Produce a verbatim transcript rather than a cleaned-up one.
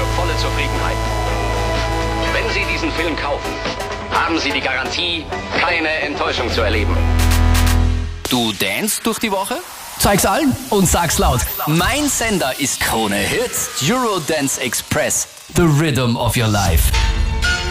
für volle Zufriedenheit. Wenn Sie diesen Film kaufen, haben Sie die Garantie, keine Enttäuschung zu erleben. Du danst durch die Woche? Zeig's allen und sag's laut. Mein Sender ist Krone Hits, Eurodance Express, the rhythm of your life.